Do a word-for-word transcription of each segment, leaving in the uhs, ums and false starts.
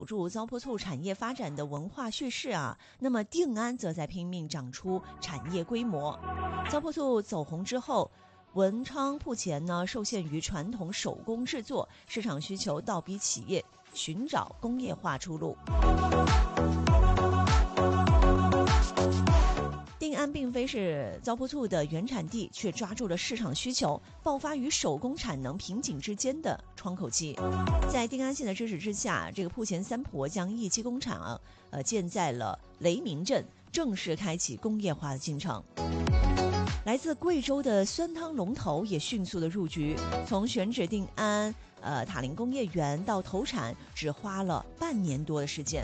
助糟粕醋产业发展的文化叙事啊，那么定安则在拼命长出产业规模。糟粕醋走红之后，文昌铺前呢受限于传统手工制作，市场需求倒逼企业寻找工业化出路。定安并非是糟粕醋的原产地，却抓住了市场需求，爆发于手工产能瓶颈之间的窗口期。在定安县的支持之下，这个铺前三婆将一期工厂啊，呃建在了雷鸣镇，正式开启工业化的进程。来自贵州的酸汤龙头也迅速的入局，从选址定安呃塔林工业园到投产，只花了半年多的时间。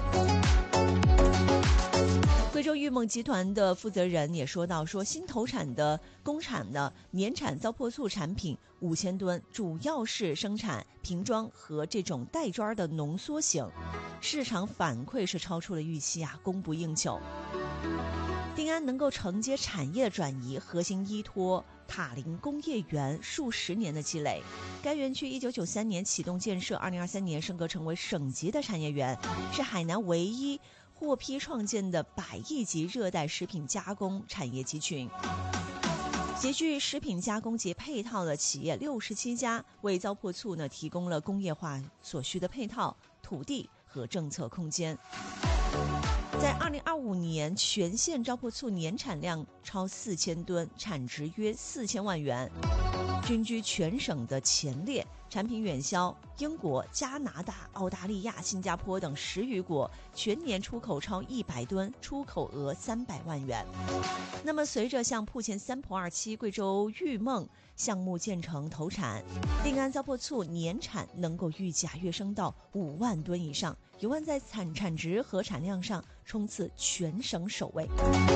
贵州裕梦集团的负责人也说到，说新投产的工厂呢，年产糟粕醋产品五千吨，主要是生产瓶装和这种袋装的浓缩型，市场反馈是超出了预期啊，供不应求。定安能够承接产业转移，核心依托塔林工业园数十年的积累。该园区一九九三年启动建设，二零二三年升格成为省级的产业园，是海南唯一获批创建的百亿级热带食品加工产业集群。极具食品加工及配套的企业六十七家，为糟粕醋呢提供了工业化所需的配套、土地和政策空间。在二零二五年，全县糟粕醋年产量超四千吨，产值约四千万元，均居全省的前列，产品远销英国、加拿大、澳大利亚、新加坡等十余国，全年出口超一百吨，出口额三百万元。那么，随着像铺前三婆二期、贵州裕梦项目建成投产，定安糟粕醋年产能够预计啊跃升到五万吨以上，有望在产产值和产量上冲刺全省首位。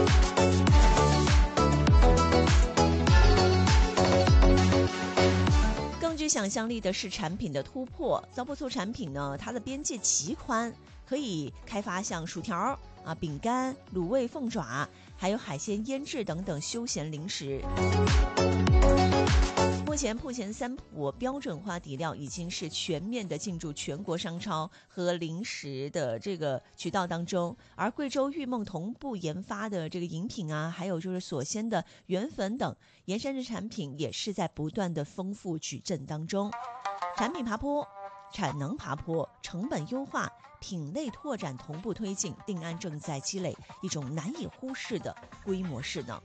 更具想象力的是产品的突破，糟粕醋产品呢，它的边界极宽，可以开发像薯条啊、饼干、卤味凤爪，还有海鲜腌制等等休闲零食。目前铺前三婆标准化底料已经是全面的进驻全国商超和零食的这个渠道当中，而贵州裕梦同步研发的这个饮品啊，还有就是所鲜的原粉等盐山制产品也是在不断的丰富矩阵当中。产品爬坡，产能爬坡，成本优化，品类拓展同步推进，定安正在积累一种难以忽视的规模势能。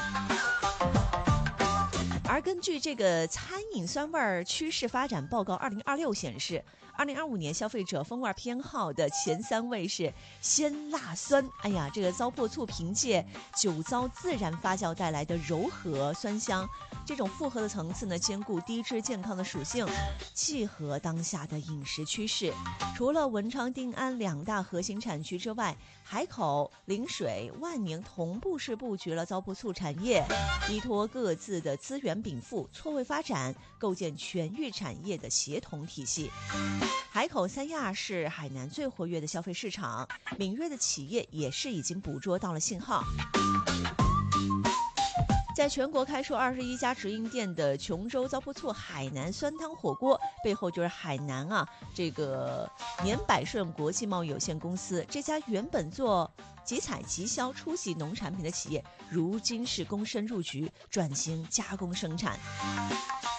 而根据这个餐饮酸味趋势发展报告二零二六显示，二零二五年消费者风味偏好的前三位是鲜辣酸。哎呀，这个糟粕醋凭借酒糟自然发酵带来的柔和酸香，这种复合的层次呢，兼顾低脂健康的属性，契合当下的饮食趋势。除了文昌、定安两大核心产区之外，海口、陵水、万宁同步是布局了糟粕醋产业，依托各自的资源禀赋，错位发展，构建全域产业的协同体系。海口三亚是海南最活跃的消费市场，敏锐的企业也是已经捕捉到了信号。在全国开出二十一家直营店的琼州糟粕醋海南酸汤火锅，背后就是海南啊这个年百顺国际贸易有限公司。这家原本做集采集销初级农产品的企业，如今是躬身入局，转型加工生产。